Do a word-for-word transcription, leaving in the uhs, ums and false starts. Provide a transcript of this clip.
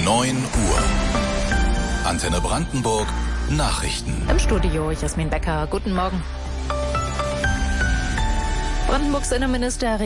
neun Uhr. Antenne Brandenburg Nachrichten. Im Studio Jasmin Becker. Guten Morgen. Brandenburgs Innenminister